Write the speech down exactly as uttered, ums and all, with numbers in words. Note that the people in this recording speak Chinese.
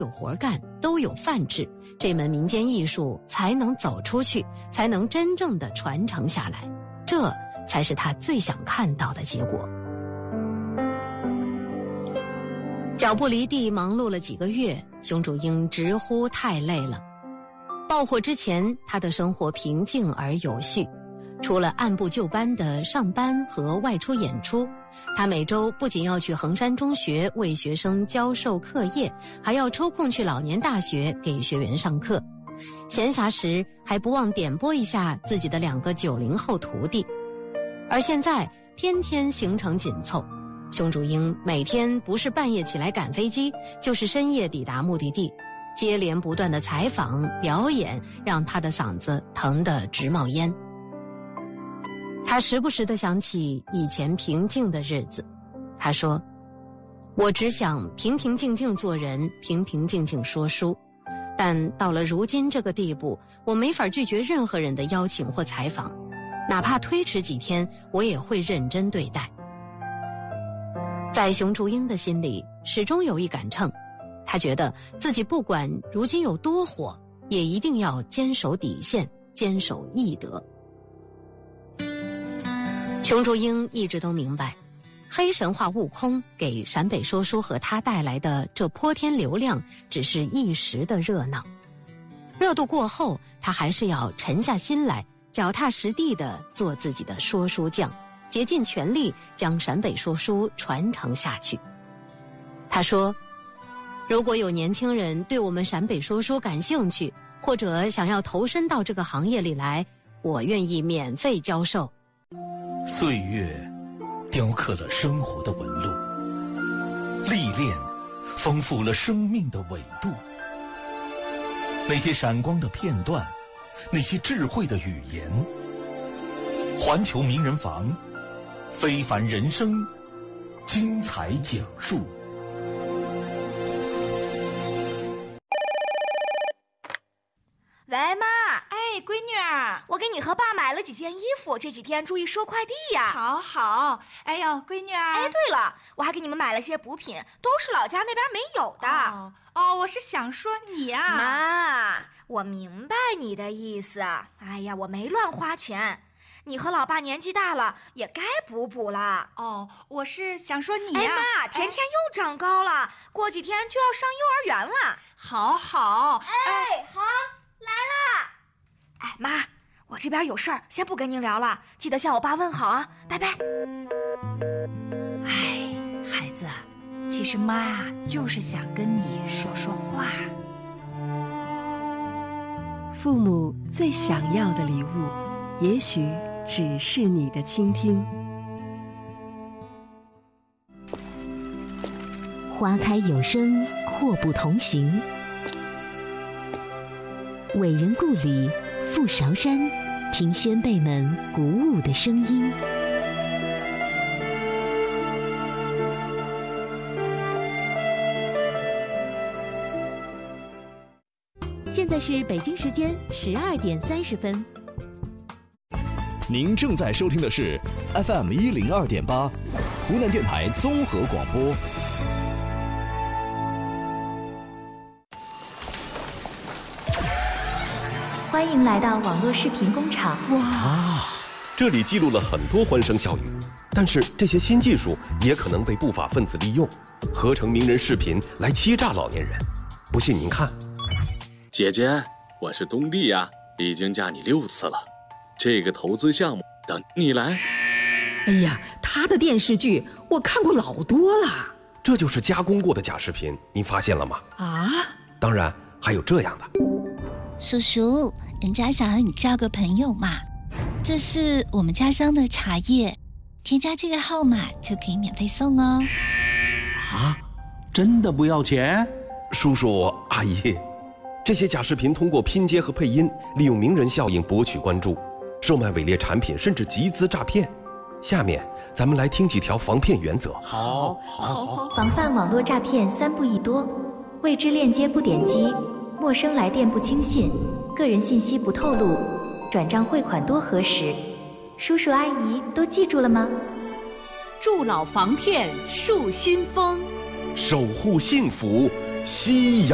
有活干，都有饭吃，这门民间艺术才能走出去，才能真正的传承下来，这才是他最想看到的结果。脚不离地忙碌了几个月，熊竹英直呼太累了。爆火之前，他的生活平静而有序，除了按部就班的上班和外出演出，他每周不仅要去衡山中学为学生教授课业，还要抽空去老年大学给学员上课。闲暇时还不忘点拨一下自己的两个九零后徒弟。而现在天天行程紧凑，熊竹英每天不是半夜起来赶飞机，就是深夜抵达目的地，接连不断的采访表演让他的嗓子疼得直冒烟。他时不时地想起以前平静的日子，他说，我只想平平静静做人，平平静静说书，但到了如今这个地步，我没法拒绝任何人的邀请或采访，哪怕推迟几天，我也会认真对待。在熊竹英的心里始终有一杆秤，他觉得自己不管如今有多火，也一定要坚守底线，坚守义德。熊竹英一直都明白，黑神话悟空给陕北说书和他带来的这泼天流量只是一时的热闹，热度过后，他还是要沉下心来，脚踏实地地做自己的说书匠，竭尽全力将陕北说书传承下去。他说，如果有年轻人对我们陕北说书感兴趣，或者想要投身到这个行业里来，我愿意免费教授。 岁月雕刻了生活的纹路，历练丰富了生命的纬度。那些闪光的片段，那些智慧的语言，环球名人房，非凡人生，精彩讲述。 喂，妈。 哎，闺女儿， 我给你和爸买了几件衣服，这几天注意收快递呀。 好好。哎呦，闺女儿。 哎，对了，我还给你们买了些补品，都是老家那边没有的。 哦，哦我是想说你啊。 妈，我明白你的意思。哎呀，我没乱花钱。你和老爸年纪大了，也该补补了。 哦，我是想说你呀。 哎妈，甜甜又长高了，过几天就要上幼儿园了。 好好。 哎，好，来啦。哎，妈，我这边有事儿，先不跟您聊了，记得向我爸问好啊，拜拜。 哎，孩子，其实妈啊，就是想跟你说说话。 父母最想要的礼物，也许只是你的倾听。 花开有声，阔步同行。伟人故里，赴韶山，听先辈们鼓舞的声音。现在是北京时间十二点三十分。 您正在收听的是 F M 一零二点八，湖南电台综合广播。 欢迎来到网络视频工厂。 哇，这里记录了很多欢声笑语，但是这些新技术也可能被不法分子利用，合成名人视频来欺诈老年人。不信您看。 姐姐，我是东丽呀，已经嫁你六次了，这个投资项目等你来。 哎呀，他的电视剧我看过老多了。 这就是加工过的假视频，您发现了吗？ 啊？ 当然还有这样的。 叔叔，人家想让你交个朋友嘛，这是我们家乡的茶叶，添加这个号码就可以免费送哦。 啊？真的不要钱？ 叔叔阿姨，这些假视频通过拼接和配音，利用名人效应博取关注，售卖伪劣产品，甚至集资诈骗。下面咱们来听几条防骗原则。 好，好，好。 防范网络诈骗三步一多：未知链接不点击，陌生来电不轻信，个人信息不透露，转账汇款多核实。叔叔阿姨都记住了吗？ 助老防骗树新风， 守护幸福夕阳。